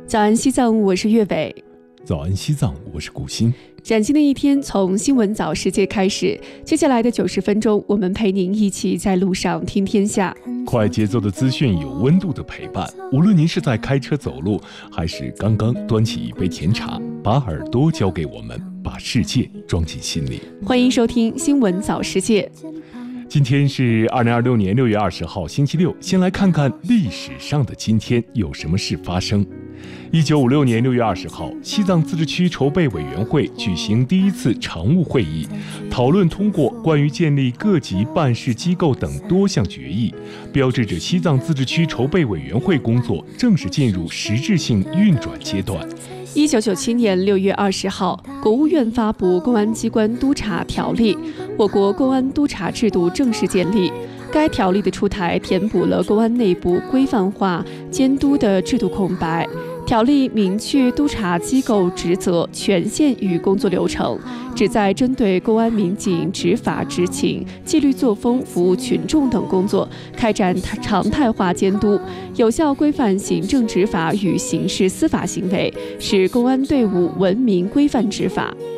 早安西藏，我是岳伟。 早安西藏，我是古欣。 崭新的一天从新闻早世界开始，接下来的90分钟，我们陪您一起在路上听天下。 快节奏的资讯，有温度的陪伴。无论您是在开车走路，还是刚刚端起一杯甜茶，把耳朵交给我们，把世界装进心里。 欢迎收听新闻早世界。 今天是2026年6月20号，星期六。先来看看历史上的今天有什么事发生。1956年6月20号，西藏自治区筹备委员会举行第一次常务会议，讨论通过关于建立各级办事机构等多项决议，标志着西藏自治区筹备委员会工作正式进入实质性运转阶段。 1997年6月20号，国务院发布《公安机关督察条例》，我国公安督察制度正式建立。该条例的出台填补了公安内部规范化监督的制度空白。条例明确督察机构职责、权限与工作流程，旨在针对公安民警执法执勤、纪律作风、服务群众等工作开展常态化监督，有效规范行政执法与刑事司法行为，使公安队伍文明规范执法。